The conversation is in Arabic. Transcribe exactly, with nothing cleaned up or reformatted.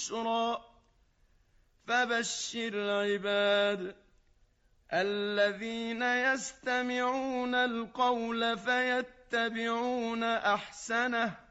بشرى فبشر عباد الذين يستمعون القول فيتبعون أحسنه